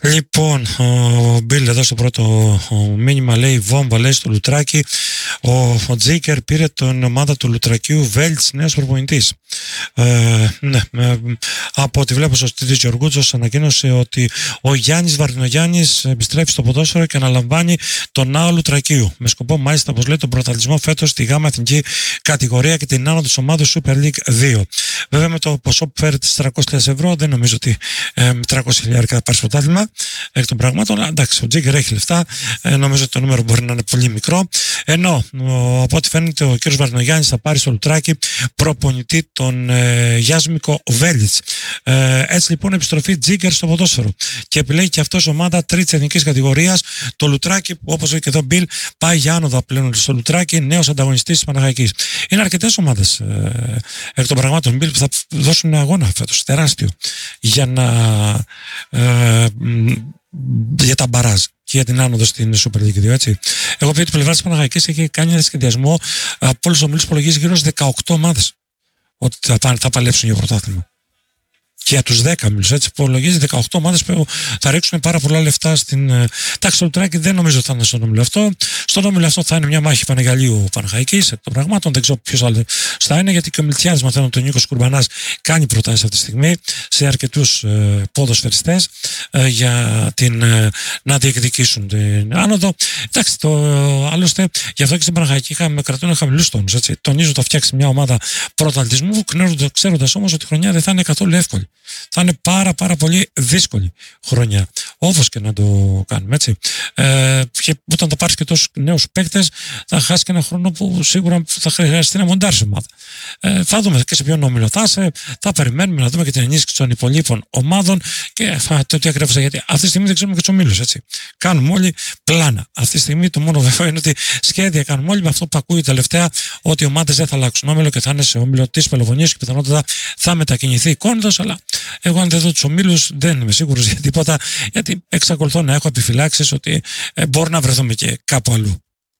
Λοιπόν, ο Μπιλ εδώ στο πρώτο μήνυμα λέει βόμβα, λέει στο Λουτράκι. Ο Τζίκερ πήρε την ομάδα του Λουτρακίου Βέλτς, νέος προπονητής. Ναι, από ό,τι βλέπω στο Στίδης Γεωργούτσος ανακοίνωσε ότι ο Γιάννης Βαρδινογιάννης επιστρέφει στο ποδόσφαιρο και αναλαμβάνει τον ΑΟ Λουτρακίου. Με σκοπό, μάλιστα, όπως λέει, τον πρωταθλητισμό φέτος στη γάμα εθνική κατηγορία και την άνοδο της ομάδας Super League 2. Βέβαια, με το ποσό που φέρει τις 300.000 ευρώ, δεν νομίζω ότι με 300.000 θα πάρει πρωτάθλημα εκ των πραγμάτων. Εντάξει, ο Τζίγκερ έχει λεφτά. Νομίζω ότι το νούμερο μπορεί να είναι πολύ μικρό. Ενώ από ό,τι φαίνεται ο κ. Βαρδινογιάννης θα πάρει στο Λουτράκι προπονητή τον Γιάσμικο Βέλιτς. Έτσι λοιπόν επιστροφή Τζίγκερ στο ποδόσφαιρο. Και επιλέγει και αυτός ομάδα τρίτης εθνικής κατηγορίας. Το Λουτράκι, που όπως λέει και εδώ Μπιλ, πάει για άνοδο πλέον στο Λουτράκι, νέος ανταγωνιστής της Παναχαϊκής. Είναι αρκετές ομάδες εκ των πραγμάτων Μπιλ που θα δώσουν αγώνα φέτος, τεράστιο, για τα μπαράζ και για την άνοδο στην Super League 2, έτσι. Εγώ πει ότι η πλευρά της Παναχαϊκής έχει κάνει ένα σχεδιασμό από όλους τους ομίλους που υπολογίζει γύρω στις 18 ομάδες ότι θα παλέψουν για πρωτάθλημα. Και για τους 10 ομίλους, έτσι, που υπολογίζει 18 ομάδες που θα ρίξουν πάρα πολλά λεφτά στην. Εντάξει, το Λουτράκι δεν νομίζω ότι θα είναι στον όμιλο αυτό. Στον όμιλο αυτό θα είναι μια μάχη Πανεγαλίου Παναχαϊκής εκ των πραγμάτων. Δεν ξέρω ποιος άλλο θα είναι, γιατί και ο Μιλτιάδης, μαθαίνω, τον Νίκος Κουρμπανάς, κάνει προτάσεις αυτή τη στιγμή σε αρκετούς ποδοσφαιριστές για να διεκδικήσουν την άνοδο. Εντάξει, άλλωστε, γι' αυτό και στην Παναχαϊκή κρατούν χαμηλούς τόνους. Τονίζω ότι θα φτιάξει μια ομάδα πρωταθλητισμού, ξέροντας όμως ότι η χρονιά δεν θα είναι καθόλου εύκολη. Θα είναι πάρα πολύ δύσκολη χρονιά. Όπως και να το κάνουμε, έτσι. Και όταν θα πάρεις και τόσους νέους παίκτες, θα χάσει και ένα χρόνο που σίγουρα θα χρειαστεί να μοντάρεις ομάδα. Θα δούμε και σε ποιον όμιλο θα είσαι. Θα περιμένουμε να δούμε και την ενίσχυση των υπολείπων ομάδων και το τι ακριβώς. Γιατί αυτή τη στιγμή δεν ξέρουμε και τους ομίλους, έτσι. Κάνουμε όλοι πλάνα. Αυτή τη στιγμή το μόνο βέβαιο είναι ότι σχέδια κάνουμε όλοι με αυτό που ακούει τελευταία, ότι οι ομάδες δεν θα αλλάξουν όμιλο και θα είναι σε όμιλο της Πελοποννήσου και πιθανότατα θα μετακινηθεί η Κόντος. Αλλά εγώ, αν δεν δω τους ομίλους, δεν είμαι σίγουρος για τίποτα, γιατί εξακολουθώ να έχω επιφυλάξεις ότι μπορεί να βρεθούμε και κάπου αλλού.